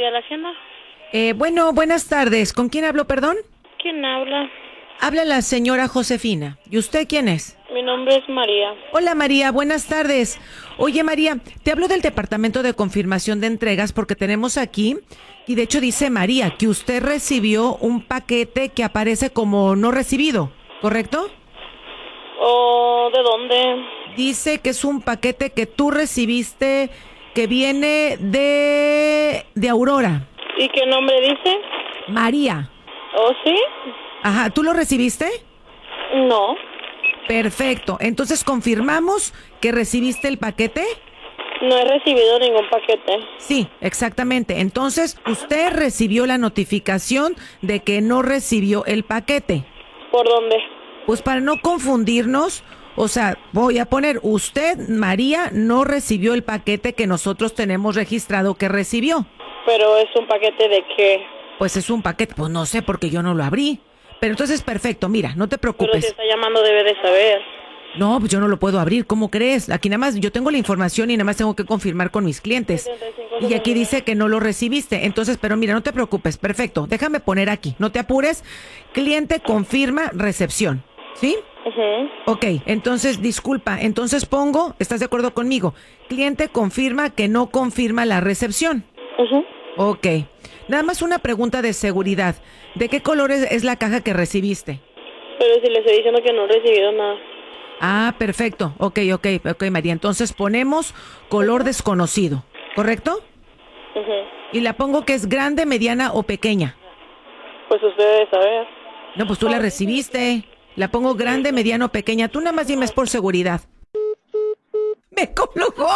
María la Hacienda. Bueno, buenas tardes. ¿Con quién hablo, perdón? ¿Quién habla? Habla la señora Josefina. ¿Y usted quién es? Mi nombre es María. Hola María, buenas tardes. Oye María, te hablo del Departamento de Confirmación de Entregas porque tenemos aquí, y de hecho dice María, que usted recibió un paquete que aparece como no recibido, ¿correcto? ¿O de dónde? Dice que es un paquete que tú recibiste que viene de Aurora. ¿Y qué nombre dice? María. ¿Oh, sí? Ajá, ¿tú lo recibiste? No. Perfecto. Entonces, ¿confirmamos que recibiste el paquete? No he recibido ningún paquete. Sí, exactamente. Entonces, usted recibió la notificación de que no recibió el paquete. ¿Por dónde? Pues para no confundirnos, o sea, voy a poner, usted, María, no recibió el paquete que nosotros tenemos registrado que recibió. ¿Pero es un paquete de qué? Pues es un paquete, pues no sé porque yo no lo abrí. Pero entonces, perfecto, mira, no te Pero preocupes. si está llamando debe de saber. No, pues yo no lo puedo abrir, ¿cómo crees? Aquí nada más, yo tengo la información y nada más tengo que confirmar con mis clientes. 75, Y aquí dice que no lo recibiste, entonces, pero mira, no te preocupes, perfecto, déjame poner aquí, no te apures, cliente confirma recepción, ¿sí? Ok, entonces, disculpa, entonces pongo, ¿estás de acuerdo conmigo? Cliente confirma que no confirma la recepción. Ok, nada más una pregunta de seguridad, ¿de qué color es la caja que recibiste? Pero si le estoy diciendo que no he recibido nada. Ah, perfecto. Ok, María. Entonces ponemos color desconocido, ¿correcto? Y la pongo que es grande, mediana o pequeña. Pues usted debe saber. No, pues tú la recibiste. La pongo grande, mediana o pequeña. Tú nada más dime, es por seguridad. ¡Me colgó!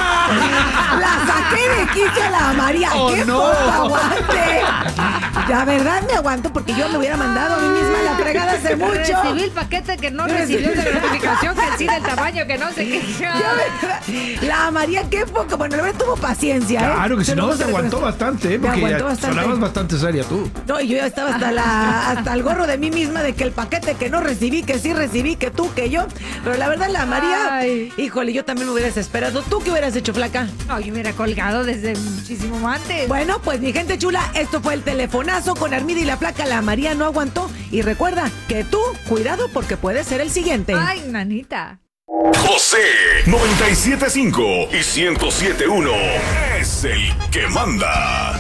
¡La saqué de quicio la María! ¡Oh, ¡Qué no! poco aguante! La verdad me aguanto porque yo me hubiera mandado a mí misma la fregada hace mucho. Recibí el paquete que no recibió de la notificación, que sí del tamaño, que no sé qué. La María, qué poco. Bueno, la verdad tuvo paciencia, ¿eh? Claro que si Se lo no, vamos te a aguantó reconocer. bastante, ¿eh? Me Porque aguantó bastante. sonabas bastante seria tú. No, y yo ya estaba hasta el gorro de mí misma de que el paquete que no recibí, que sí recibí, que tú, que yo. Pero la verdad, la María, Ay. híjole, yo también me hubiera desesperado. ¿Tú qué hubieras hecho, flaca? No, yo hubiera colgado desde muchísimo antes. Bueno, pues mi gente chula, esto fue el telefonazo con Armida y la flaca. La María no aguantó. Y recuerda que tú, cuidado porque puede ser el siguiente. Ay, nanita. José 97.5 y 107.1 es el que manda.